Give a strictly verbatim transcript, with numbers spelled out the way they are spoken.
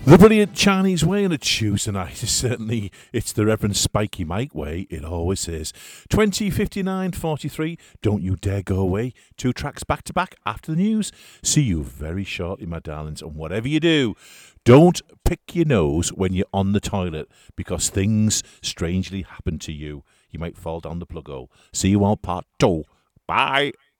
The brilliant Chinese way on a Tuesday night is certainly, it's the Reverend Spiky Mike way, it always is. twenty fifty-nine forty-three, don't you dare go away. Two tracks back to back after the news. See you very shortly, my darlings, and whatever you do, don't pick your nose when you're on the toilet, because things strangely happen to you. You might fall down the plug hole. See you on part two. Bye.